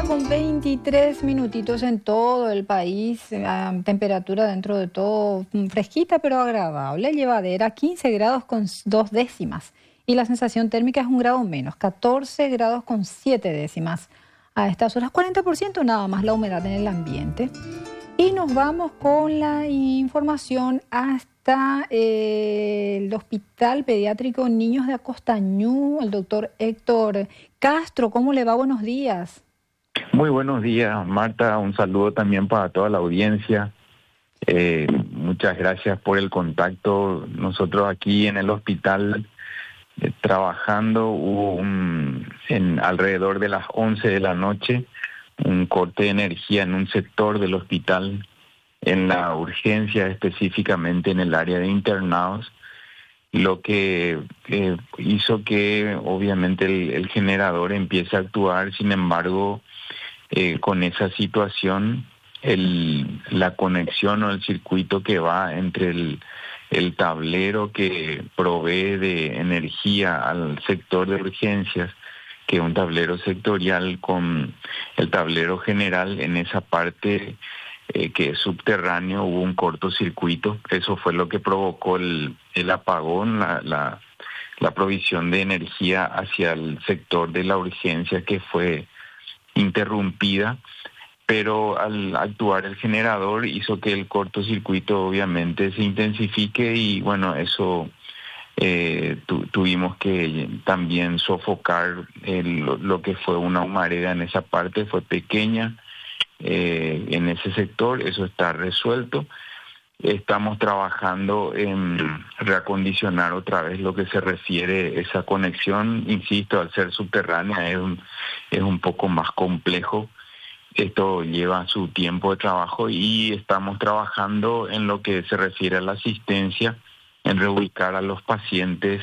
con 23 minutitos en todo el país, temperatura dentro de todo fresquita pero agradable, llevadera, 15 grados con 2 décimas y la sensación térmica es 1 grado menos, 14 grados con 7 décimas. A estas horas 40% nada más la humedad en el ambiente. Y nos vamos con la información hasta el Hospital Pediátrico Niños de Acostañú, el doctor Héctor Castro. ¿Cómo le va? Buenos días. Muy buenos días, Marta. Un saludo también para toda la audiencia. Muchas gracias por el contacto. Nosotros aquí en el hospital trabajando hubo alrededor de las 11 de la noche un corte de energía en un sector del hospital, en la urgencia específicamente en el área de internados, lo que hizo que obviamente el generador empiece a actuar. Sin embargo, con esa situación, la conexión o el circuito que va entre el tablero que provee de energía al sector de urgencias, que es un tablero sectorial, con el tablero general, en esa parte que es subterráneo hubo un cortocircuito. Eso fue lo que provocó el apagón, la provisión de energía hacia el sector de la urgencia, que fue interrumpida, pero al actuar el generador hizo que el cortocircuito obviamente se intensifique y bueno, eso tuvimos que también sofocar lo que fue una humareda en esa parte. Fue pequeña en ese sector, eso está resuelto. Estamos trabajando en reacondicionar otra vez lo que se refiere a esa conexión. Insisto, al ser subterránea es un poco más complejo. Esto lleva su tiempo de trabajo y estamos trabajando en lo que se refiere a la asistencia, en reubicar a los pacientes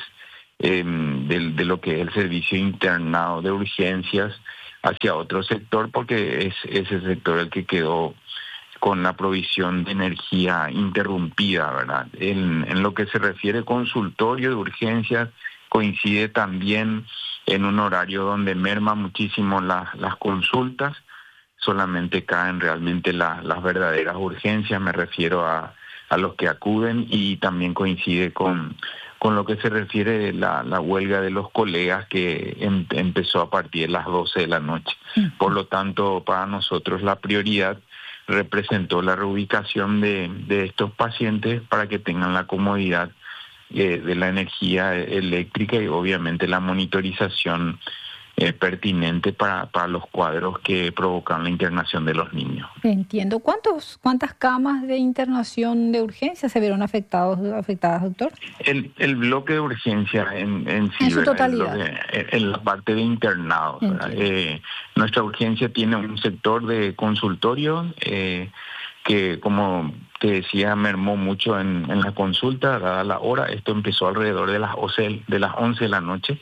de lo que es el servicio internado de urgencias hacia otro sector, porque es ese sector el que quedó con la provisión de energía interrumpida, ¿verdad? En lo que se refiere a consultorio de urgencias, coincide también en un horario donde merma muchísimo las consultas, solamente caen realmente las verdaderas urgencias, me refiero a los que acuden, y también coincide con lo que se refiere a la huelga de los colegas, que empezó a partir de las 12 de la noche. Por lo tanto, para nosotros la prioridad representó la reubicación de estos pacientes para que tengan la comodidad de la energía eléctrica y obviamente la monitorización pertinente para los cuadros que provocan la internación de los niños. Entiendo. ¿Cuántas camas de internación de urgencia se vieron afectadas, doctor? El bloque de urgencia en sí, en su totalidad. En la parte de internados. Nuestra urgencia tiene un sector de consultorio que, como te decía, mermó mucho en la consulta, dada la hora. Esto empezó alrededor de las 11 de la noche.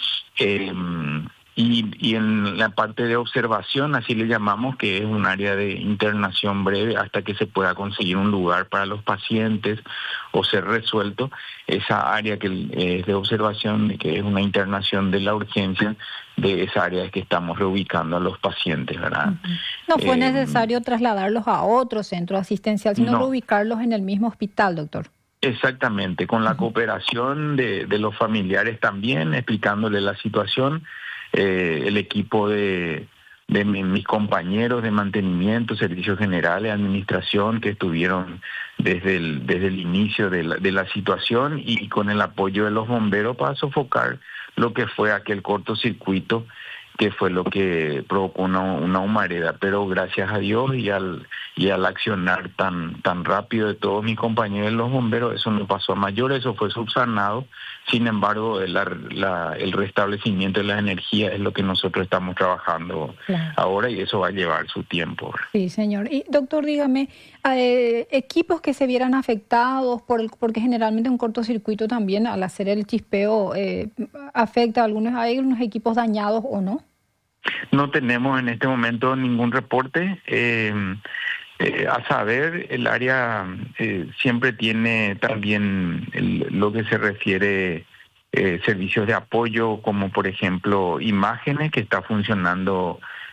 Y en la parte de observación, así le llamamos, que es un área de internación breve hasta que se pueda conseguir un lugar para los pacientes o ser resuelto, esa área que es de observación, que es una internación de la urgencia, de esa área es que estamos reubicando a los pacientes, ¿verdad? No fue necesario trasladarlos a otro centro asistencial, sino reubicarlos en el mismo hospital, doctor. Exactamente, con la cooperación de los familiares también, explicándole la situación. El equipo de mis compañeros de mantenimiento, servicios generales, administración, que estuvieron desde el inicio de la situación, y con el apoyo de los bomberos para sofocar lo que fue aquel cortocircuito, que fue lo que provocó una humareda. Pero gracias a Dios y al accionar tan rápido de todos mis compañeros de los bomberos, eso no pasó a mayores, eso fue subsanado. Sin embargo, el restablecimiento de la energía es lo que nosotros estamos trabajando ahora, y eso va a llevar su tiempo. Sí, señor. Y doctor, dígame, equipos que se vieran afectados porque generalmente un cortocircuito también, al hacer el chispeo, afecta a algunos. ¿Hay algunos equipos dañados o no? No tenemos en este momento ningún reporte. A saber, el área siempre tiene también lo que se refiere servicios de apoyo, como por ejemplo imágenes, que está funcionando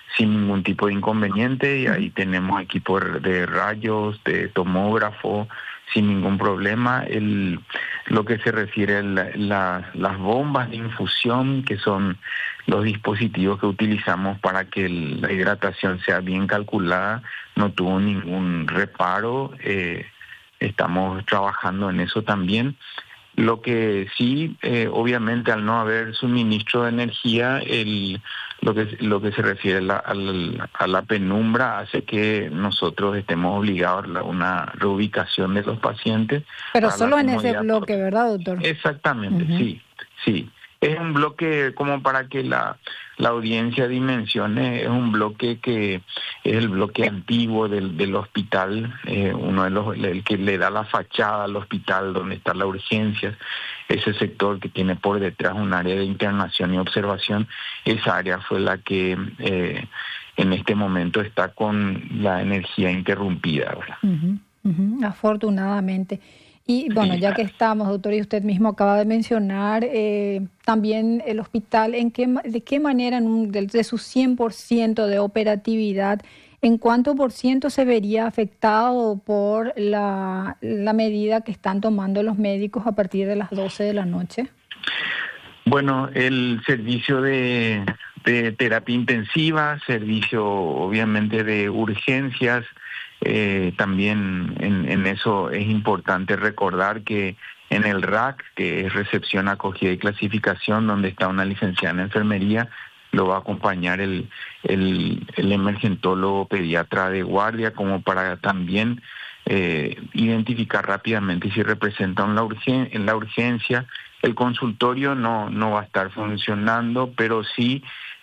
sin ningún tipo de inconveniente, y ahí tenemos equipo de rayos, de tomógrafo, sin ningún problema. Lo que se refiere a las bombas de infusión, que son los dispositivos que utilizamos para que la hidratación sea bien calculada, no tuvo ningún reparo. Estamos trabajando en eso también. Lo que sí, obviamente, al no haber suministro de energía, lo que se refiere a la penumbra hace que nosotros estemos obligados a una reubicación de los pacientes. Pero solo en ese bloque, ¿verdad, doctor? Exactamente, sí. Es un bloque, como para que la audiencia dimensione, es un bloque que es el bloque antiguo del hospital, uno de el que le da la fachada al hospital donde está la urgencia, ese sector que tiene por detrás un área de internación y observación. Esa área fue la que en este momento está con la energía interrumpida, ¿verdad? Afortunadamente. Y bueno, ya que estamos, doctor, y usted mismo acaba de mencionar también el hospital, ¿de qué manera de su 100% de operatividad, en cuánto por ciento se vería afectado por la medida que están tomando los médicos a partir de las 12 de la noche? Bueno, el servicio de terapia intensiva, servicio obviamente de urgencias. También en eso es importante recordar que en el RAC, que es recepción, acogida y clasificación, donde está una licenciada en enfermería, lo va a acompañar el emergentólogo pediatra de guardia, como para también identificar rápidamente si representa en la urgencia. El consultorio no va a estar funcionando, pero sí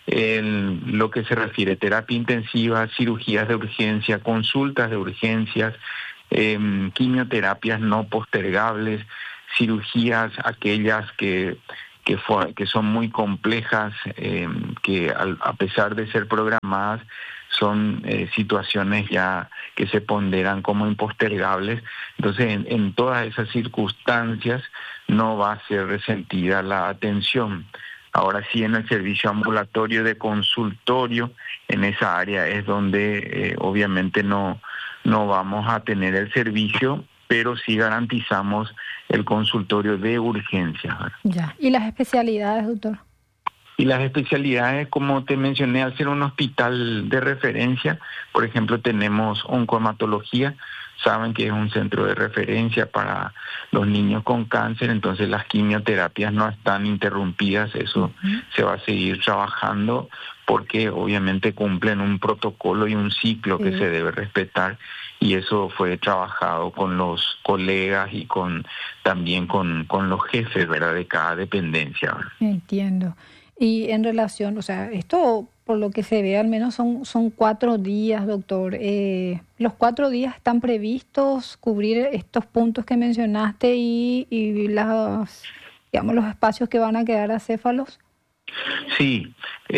lo que se refiere a terapia intensiva, cirugías de urgencia, consultas de urgencias, quimioterapias no postergables, cirugías aquellas que son muy complejas, que a pesar de ser programadas, son situaciones ya que se ponderan como impostergables. Entonces, en todas esas circunstancias no va a ser resentida la atención. Ahora sí, en el servicio ambulatorio de consultorio, en esa área es donde obviamente no vamos a tener el servicio, pero sí garantizamos el consultorio de urgencia. Ya. ¿Y las especialidades, doctor? Y las especialidades, como te mencioné, al ser un hospital de referencia, por ejemplo, tenemos oncohematología. Saben que es un centro de referencia para los niños con cáncer, entonces las quimioterapias no están interrumpidas, eso se va a seguir trabajando porque obviamente cumplen un protocolo y un ciclo que se debe respetar, y eso fue trabajado con los colegas y también con los jefes, ¿verdad?, de cada dependencia, ¿verdad? Entiendo. Y en relación, o sea, esto por lo que se ve al menos son 4 días, doctor. ¿Los 4 días están previstos cubrir estos puntos que mencionaste y los espacios que van a quedar acéfalos? Sí,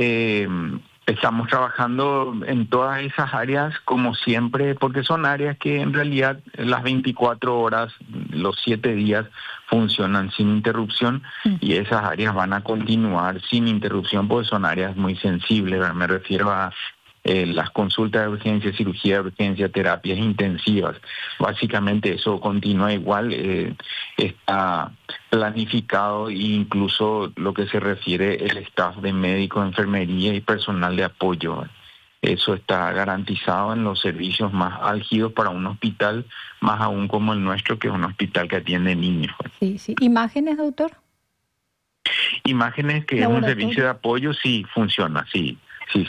estamos trabajando en todas esas áreas como siempre, porque son áreas que en realidad las 24 horas, los 7 días funcionan sin interrupción, y esas áreas van a continuar sin interrupción porque son áreas muy sensibles. Me refiero a las consultas de urgencia, cirugía de urgencia, terapias intensivas. Básicamente eso continúa igual, está planificado, e incluso lo que se refiere el staff de médicos, enfermería y personal de apoyo. Eso está garantizado en los servicios más álgidos para un hospital, más aún como el nuestro, que es un hospital que atiende niños. Sí. ¿Imágenes, doctor? Imágenes, que es un servicio de apoyo, sí funciona, sí.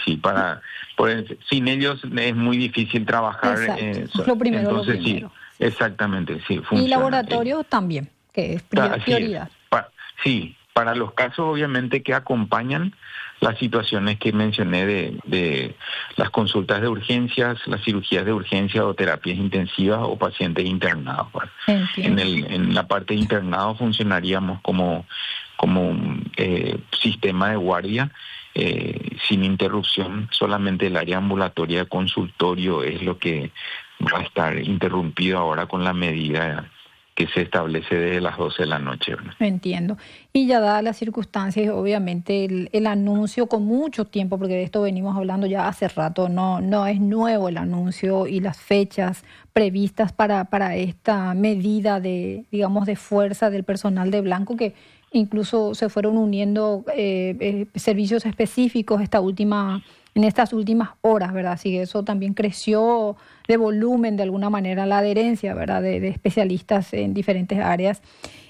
Sin ellos es muy difícil trabajar. Lo primero. Sí, exactamente, sí, funciona. Y laboratorio también, que es prioridad. Sí, para los casos obviamente que acompañan las situaciones que mencioné de las consultas de urgencias, las cirugías de urgencia o terapias intensivas o pacientes internados. En la parte de internado funcionaríamos como un sistema de guardia sin interrupción. Solamente el área ambulatoria de consultorio es lo que va a estar interrumpido ahora con la medida que se establece desde las 12 de la noche, ¿verdad? Entiendo. Y ya dadas las circunstancias, obviamente el anuncio con mucho tiempo, porque de esto venimos hablando ya hace rato, no es nuevo el anuncio y las fechas previstas para esta medida de, digamos, de fuerza del personal de blanco, que incluso se fueron uniendo servicios específicos en estas últimas horas, ¿verdad? Así que eso también creció de volumen de alguna manera la adherencia, ¿verdad? De especialistas en diferentes áreas.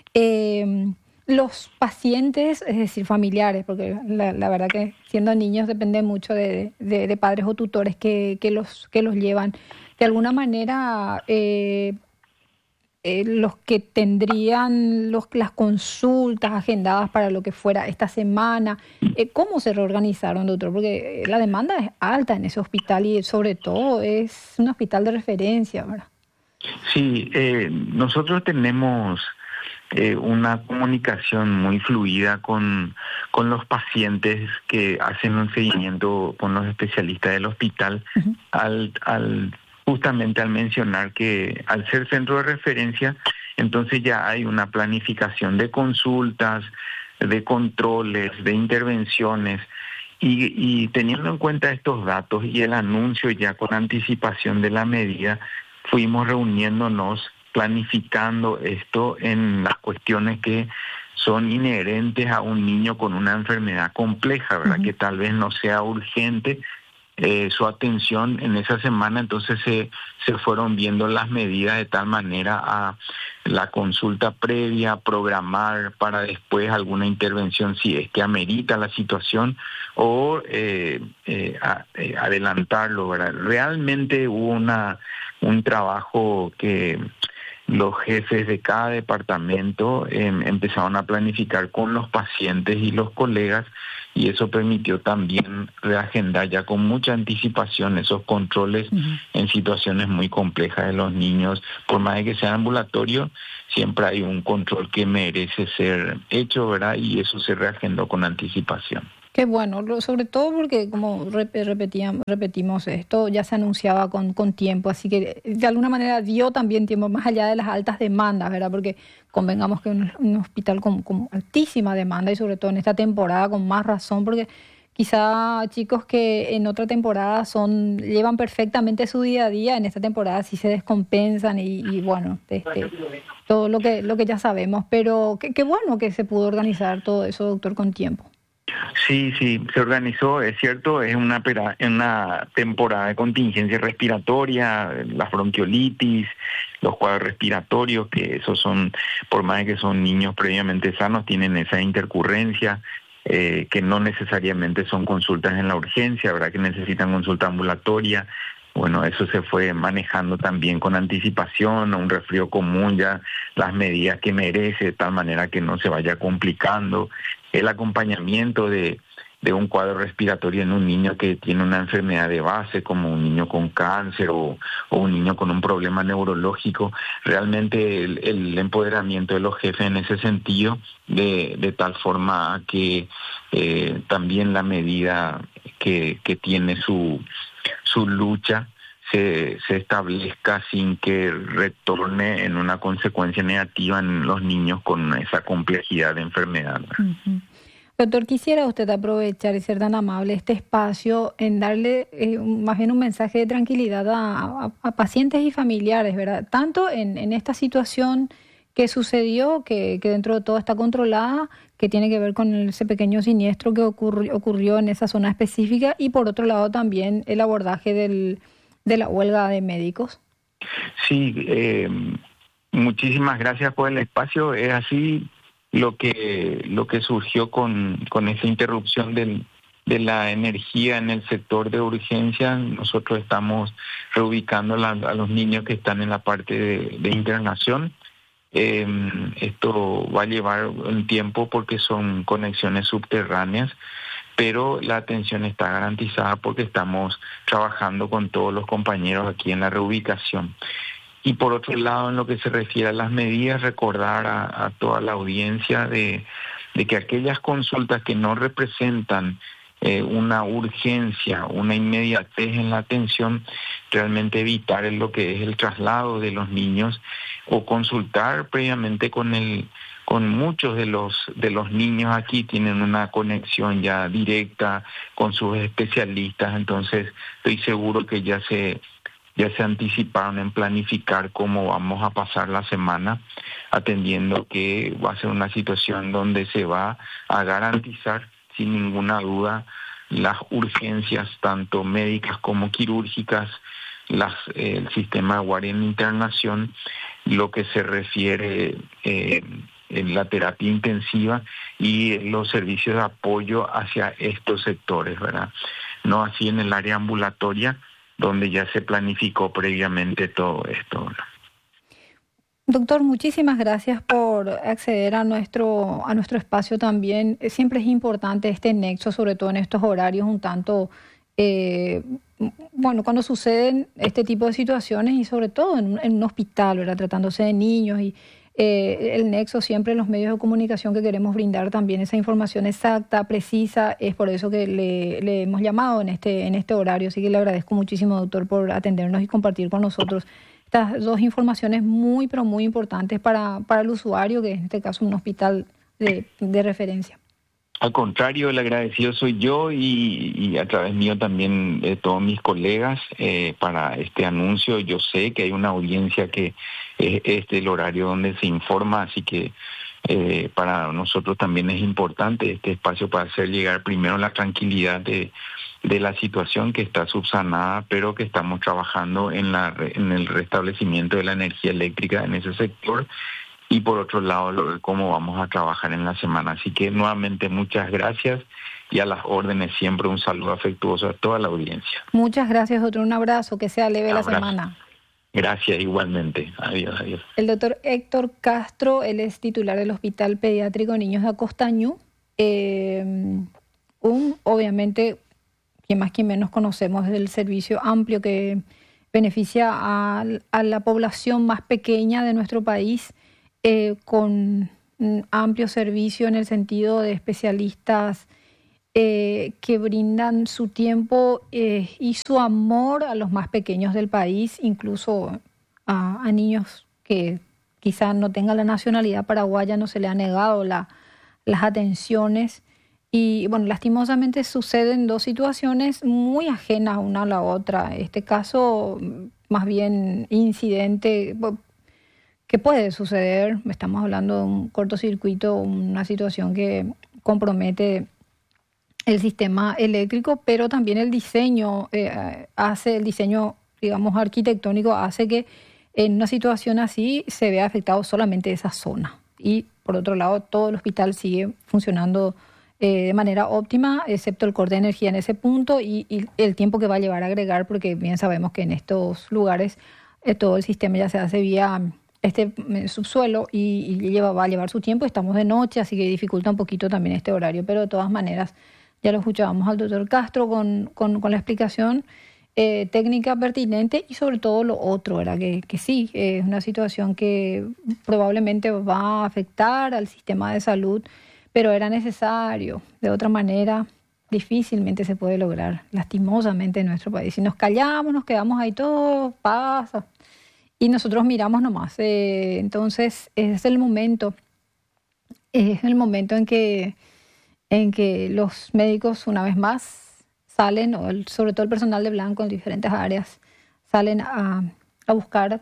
Los pacientes, es decir, familiares, porque la verdad que siendo niños depende mucho de padres o tutores que los llevan. De alguna manera, los que tendrían las consultas agendadas para lo que fuera esta semana, ¿cómo se reorganizaron, doctor? Porque la demanda es alta en ese hospital y sobre todo es un hospital de referencia, ¿verdad? Sí, nosotros tenemos una comunicación muy fluida con los pacientes que hacen un seguimiento con los especialistas del hospital. Uh-huh. Justamente al mencionar que al ser centro de referencia, entonces ya hay una planificación de consultas, de controles, de intervenciones, y teniendo en cuenta estos datos y el anuncio ya con anticipación de la medida, fuimos reuniéndonos, planificando esto en las cuestiones que son inherentes a un niño con una enfermedad compleja, ¿verdad? Uh-huh. Que tal vez no sea urgente su atención en esa semana, entonces se fueron viendo las medidas de tal manera a la consulta previa, programar para después alguna intervención si es que amerita la situación o adelantarlo, ¿verdad? Realmente hubo un trabajo que los jefes de cada departamento empezaron a planificar con los pacientes y los colegas, y eso permitió también reagendar ya con mucha anticipación esos controles. Uh-huh. En situaciones muy complejas de los niños. Por más de que sea ambulatorio, siempre hay un control que merece ser hecho, ¿verdad? Y eso se reagendó con anticipación. Qué bueno, sobre todo porque como repetimos esto, ya se anunciaba con tiempo, así que de alguna manera dio también tiempo más allá de las altas demandas, ¿verdad? Porque convengamos que un hospital con altísima demanda y sobre todo en esta temporada con más razón, porque quizá chicos que en otra temporada llevan perfectamente su día a día, en esta temporada sí se descompensan y bueno, todo lo que ya sabemos, pero qué bueno que se pudo organizar todo eso, doctor, con tiempo. Sí, se organizó, es cierto, es una temporada de contingencia respiratoria, la bronquiolitis, los cuadros respiratorios, que esos son, por más que son niños previamente sanos, tienen esa intercurrencia, que no necesariamente son consultas en la urgencia, ¿verdad? Que necesitan consulta ambulatoria. Bueno, eso se fue manejando también con anticipación, un resfrío común, ya las medidas que merece, de tal manera que no se vaya complicando. El acompañamiento de un cuadro respiratorio en un niño que tiene una enfermedad de base, como un niño con cáncer o un niño con un problema neurológico, realmente el empoderamiento de los jefes en ese sentido, de tal forma que también la medida que tiene su lucha se establezca sin que retorne en una consecuencia negativa en los niños con esa complejidad de enfermedad. Uh-huh. Doctor, quisiera usted aprovechar y ser tan amable este espacio en darle más bien un mensaje de tranquilidad a pacientes y familiares, ¿verdad? Tanto en esta situación que sucedió, que dentro de todo está controlada, que tiene que ver con ese pequeño siniestro que ocurrió en esa zona específica, y por otro lado también el abordaje de la huelga de médicos. Sí, muchísimas gracias por el espacio. Es así lo que surgió con esa interrupción de la energía en el sector de urgencia. Nosotros estamos reubicando a los niños que están en la parte de internación. Esto va a llevar un tiempo porque son conexiones subterráneas, pero la atención está garantizada porque estamos trabajando con todos los compañeros aquí en la reubicación. Y por otro lado, en lo que se refiere a las medidas, recordar a toda la audiencia de que aquellas consultas que no representan una urgencia, una inmediatez en la atención, realmente evitar lo que es el traslado de los niños o consultar previamente con muchos de los niños aquí. Tienen una conexión ya directa con sus especialistas, entonces estoy seguro que ya se anticiparon en planificar cómo vamos a pasar la semana, atendiendo que va a ser una situación donde se va a garantizar sin ninguna duda las urgencias tanto médicas como quirúrgicas, el sistema de guardia en internación, lo que se refiere en la terapia intensiva y los servicios de apoyo hacia estos sectores, ¿verdad? No así en el área ambulatoria, donde ya se planificó previamente todo esto, ¿no? Doctor, muchísimas gracias por acceder a nuestro espacio también. Siempre es importante este nexo, sobre todo en estos horarios un tanto, cuando suceden este tipo de situaciones y sobre todo en un hospital, ¿verdad? Tratándose de niños y el nexo siempre en los medios de comunicación que queremos brindar también esa información exacta, precisa. Es por eso que le hemos llamado en este horario. Así que le agradezco muchísimo, doctor, por atendernos y compartir con nosotros estas dos informaciones muy, pero muy importantes para el usuario, que en este caso es un hospital de referencia. Al contrario, el agradecido soy yo y a través mío también de todos mis colegas para este anuncio. Yo sé que hay una audiencia que es el horario donde se informa, así que para nosotros también es importante este espacio para hacer llegar primero la tranquilidad de la situación que está subsanada, pero que estamos trabajando en el restablecimiento de la energía eléctrica en ese sector. Y por otro lado, cómo vamos a trabajar en la semana. Así que nuevamente muchas gracias y a las órdenes siempre un saludo afectuoso a toda la audiencia. Muchas gracias, doctor. Un abrazo, que sea leve la semana. Gracias, igualmente. Adiós, adiós. El doctor Héctor Castro, él es titular del Hospital Pediátrico Niños de Acostañú. Obviamente, quien más quien menos conocemos del servicio amplio que beneficia a la población más pequeña de nuestro país, con un amplio servicio en el sentido de especialistas que brindan su tiempo y su amor a los más pequeños del país, incluso a niños que quizás no tengan la nacionalidad paraguaya, no se le ha negado las atenciones. Y bueno, lastimosamente suceden dos situaciones muy ajenas una a la otra. Este caso, más bien incidente, ¿qué puede suceder? Estamos hablando de un cortocircuito, una situación que compromete el sistema eléctrico, pero también el diseño, digamos, arquitectónico hace que en una situación así se vea afectado solamente esa zona. Y por otro lado, todo el hospital sigue funcionando de manera óptima, excepto el corte de energía en ese punto y el tiempo que va a llevar a agregar, porque bien sabemos que en estos lugares todo el sistema ya se hace vía subsuelo y va a llevar su tiempo. Estamos de noche, así que dificulta un poquito también este horario, pero de todas maneras ya lo escuchábamos al doctor Castro con la explicación técnica pertinente y sobre todo lo otro, ¿verdad? Que sí, es una situación que probablemente va a afectar al sistema de salud, pero era necesario. De otra manera difícilmente se puede lograr, lastimosamente, en nuestro país. Si nos callamos, nos quedamos ahí, todo pasa y nosotros miramos nomás. Entonces es el momento en que los médicos, una vez más, salen, sobre todo el personal de blanco en diferentes áreas, salen a buscar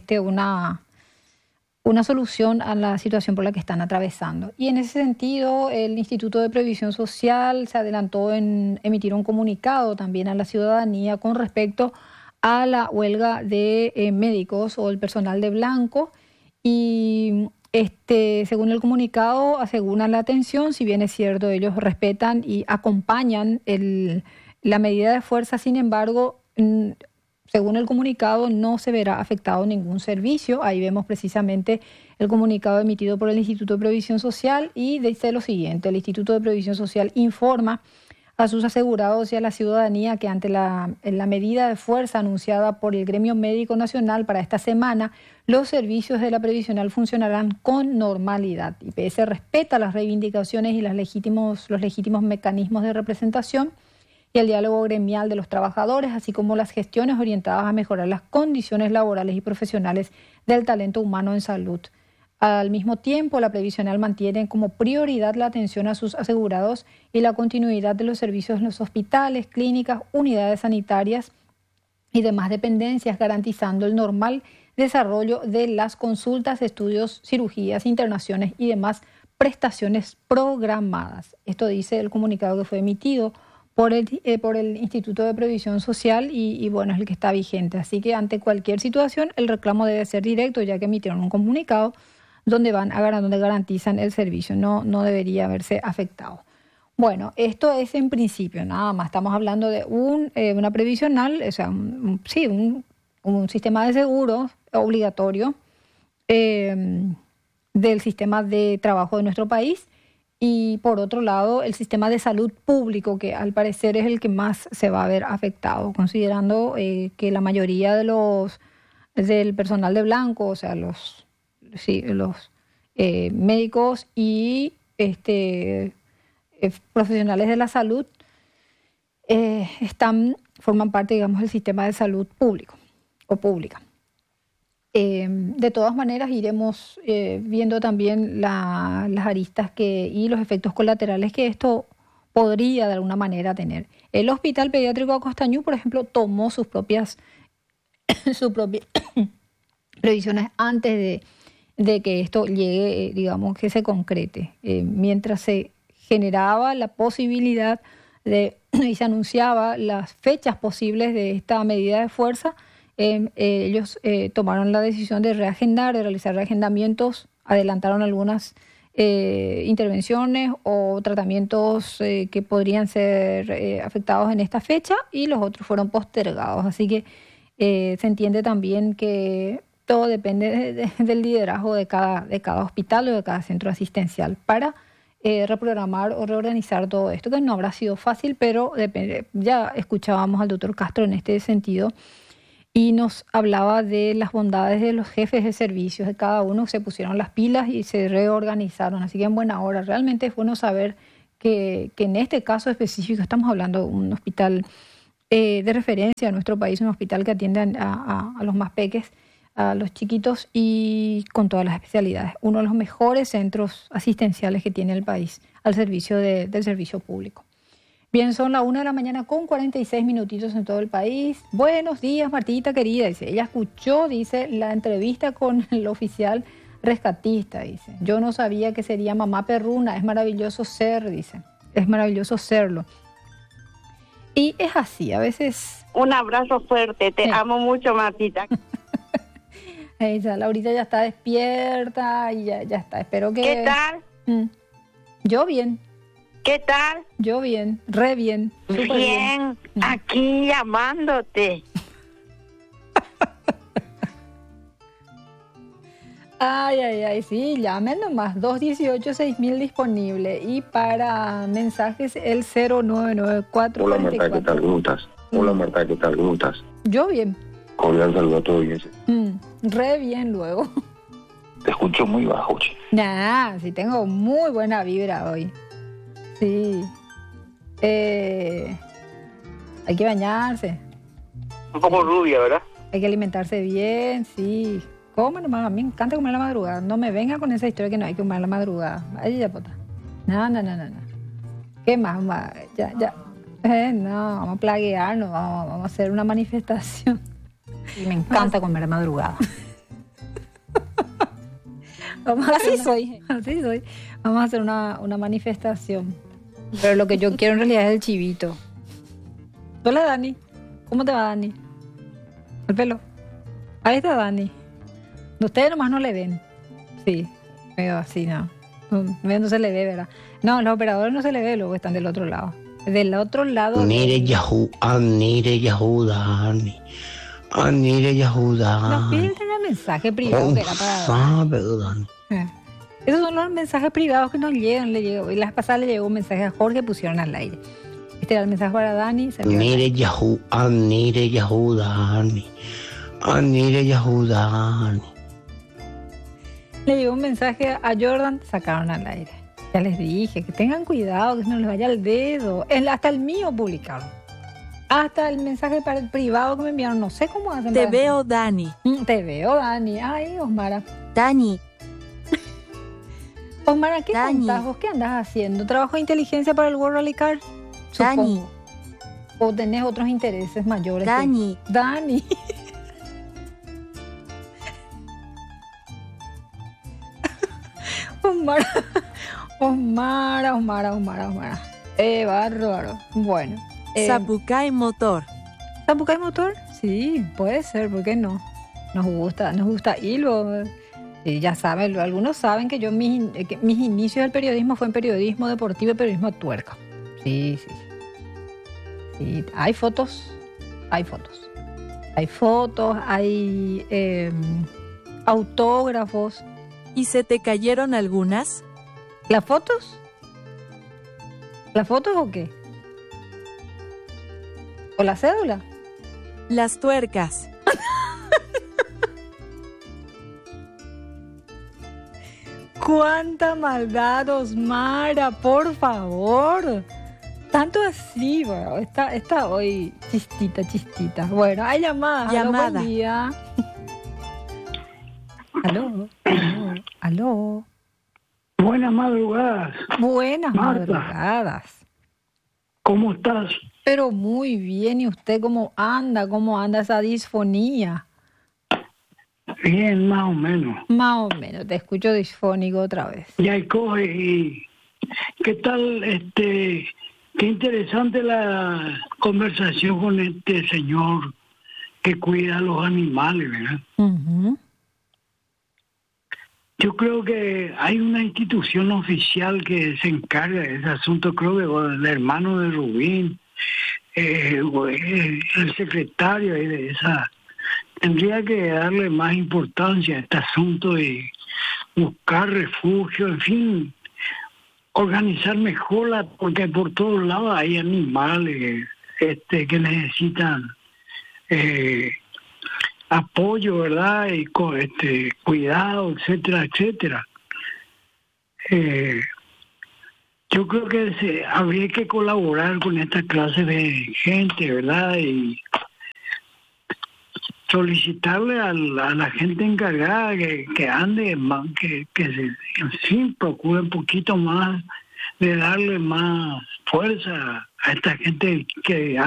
una solución a la situación por la que están atravesando. Y en ese sentido, el Instituto de Previsión Social se adelantó en emitir un comunicado también a la ciudadanía con respecto a la huelga de médicos o el personal de blanco. Y según el comunicado, aseguran la atención. Si bien es cierto, ellos respetan y acompañan la medida de fuerza, sin embargo, según el comunicado, no se verá afectado ningún servicio. Ahí vemos precisamente el comunicado emitido por el Instituto de Previsión Social y dice lo siguiente: el Instituto de Previsión Social informa a sus asegurados y a la ciudadanía que ante la medida de fuerza anunciada por el Gremio Médico Nacional para esta semana, los servicios de la previsional funcionarán con normalidad. IPS respeta las reivindicaciones y los legítimos mecanismos de representación y el diálogo gremial de los trabajadores, así como las gestiones orientadas a mejorar las condiciones laborales y profesionales del talento humano en salud. Al mismo tiempo, la previsional mantiene como prioridad la atención a sus asegurados y la continuidad de los servicios en los hospitales, clínicas, unidades sanitarias y demás dependencias, garantizando el normal desarrollo de las consultas, estudios, cirugías, internaciones y demás prestaciones programadas. Esto dice el comunicado que fue emitido por el Instituto de Previsión Social y bueno, es el que está vigente. Así que ante cualquier situación, el reclamo debe ser directo, ya que emitieron un comunicado donde garantizan el servicio. No debería haberse afectado. Bueno, esto es en principio, nada más. Estamos hablando de una previsional, o sea, un sistema de seguros obligatorio del sistema de trabajo de nuestro país, y por otro lado el sistema de salud público, que al parecer es el que más se va a ver afectado, considerando que la mayoría del personal de blanco, o sea, los médicos y profesionales de la salud forman parte, digamos, del sistema de salud público o pública. De todas maneras, iremos viendo también las aristas y los efectos colaterales que esto podría de alguna manera tener. El Hospital Pediátrico Acostañú, por ejemplo, tomó sus propias previsiones antes de que esto llegue, digamos, que se concrete. Mientras se generaba la posibilidad y se anunciaba las fechas posibles de esta medida de fuerza, ellos tomaron la decisión de realizar reagendamientos, adelantaron algunas intervenciones o tratamientos que podrían ser afectados en esta fecha, y los otros fueron postergados. Así que se entiende también que todo depende del liderazgo de cada hospital o de cada centro asistencial para reprogramar o reorganizar todo esto, que no habrá sido fácil, pero ya escuchábamos al doctor Castro en este sentido, y nos hablaba de las bondades de los jefes de servicios, de cada uno se pusieron las pilas y se reorganizaron, así que en buena hora. Realmente es bueno saber que en este caso específico estamos hablando de un hospital de referencia en nuestro país, un hospital que atiende a los más peques, a los chiquitos, y con todas las especialidades. Uno de los mejores centros asistenciales que tiene el país al servicio del servicio público. Bien, son las 1 de la mañana con 46 minutitos en todo el país. Buenos días, Martita querida. Dice, ella escuchó, dice, la entrevista con el oficial rescatista. Dice, yo no sabía que sería mamá perruna. Es maravilloso dice. Es maravilloso serlo. Y es así, a veces... Un abrazo fuerte. Te amo mucho, Martita. Laurita ya está despierta y ya está. Espero que... ¿Qué tal? Yo bien. ¿Qué tal? Yo bien, re bien. Bien, aquí llamándote. Ay, sí, llamen nomás, 218-6000 disponible, y para mensajes el 0994. Hola Marta, ¿qué tal? ¿Cómo estás? Hola Marta, ¿qué tal? ¿Cómo estás? Yo bien. Cordial saludo a todos bien. Re bien luego. Te escucho muy bajo, che. Nah, sí tengo muy buena vibra hoy. Sí. Hay que bañarse. Un poco rubia, ¿verdad? Hay que alimentarse bien, sí. Coma nomás, a mí me encanta comer a la madrugada. No me venga con esa historia que no hay que comer a la madrugada. Ay, ya puta. No. ¿Qué más? Ya. No, vamos a plaguearnos, vamos a hacer una manifestación. Y me encanta comer a madrugada. Así soy. Vamos a hacer una manifestación. Pero lo que yo quiero en realidad es el chivito. Hola, Dani. ¿Cómo te va, Dani? El pelo. Ahí está Dani. Ustedes nomás no le ven. Sí, medio así, ¿no? No se le ve, ¿verdad? No, los operadores no se le ve, luego están del otro lado. Del otro lado... Nire Yahoo, Dani. Nos piden tener mensaje privado que era para... Esos son los mensajes privados que nos llegan. Y las pasadas le llegó un mensaje a Jorge, pusieron al aire. Este era el mensaje para Dani. Nire Yahoo, Dani. Le llegó un mensaje a Jordan, sacaron al aire. Ya les dije que tengan cuidado, que no les vaya el dedo. Hasta el mío publicaron. Hasta el mensaje privado que me enviaron, no sé cómo hacen. Te veo, Dani. Te veo, Dani. Ay, Osmara. Dani. Osmara, ¿qué Dani. contás vos? ¿Qué andás haciendo? ¿Trabajo de inteligencia para el World Rally Car? Dani. ¿O tenés otros intereses mayores? Dani. Dani. Osmara. Bárbaro. Bueno. Zapucay Motor. ¿Zapucay Motor? Sí, puede ser, ¿por qué no? Nos gusta hilo. Sí, ya saben, algunos saben que que mis inicios del periodismo fue en periodismo deportivo y periodismo tuerca. Sí. Hay fotos, hay autógrafos. ¿Y se te cayeron algunas? ¿Las fotos? ¿Las fotos o qué? ¿O la cédula? Las tuercas. ¡Cuánta maldad, Osmara! ¡Por favor! Tanto así, bueno, está hoy chistita. Bueno, hay llamadas. Llamada. Buen día. Aló. Buenas madrugadas. Buenas Marta. madrugadas. ¿Cómo estás? Pero muy bien, ¿y usted cómo anda? ¿Cómo anda esa disfonía? Bien, más o menos. Más o menos, te escucho disfónico otra vez. Ya coge y ¿qué tal? Qué interesante la conversación con este señor que cuida a los animales, ¿verdad? Uh-huh. Yo creo que hay una institución oficial que se encarga de ese asunto, creo que el hermano de Rubín, el secretario de esa, tendría que darle más importancia a este asunto de buscar refugio, en fin, organizar mejor, porque por todos lados hay animales que necesitan apoyo, ¿verdad? Y cuidado, etcétera. Yo creo que habría que colaborar con esta clase de gente, ¿verdad? Y solicitarle a la gente encargada que ande más, que en fin, procure un poquito más de darle más fuerza a esta gente que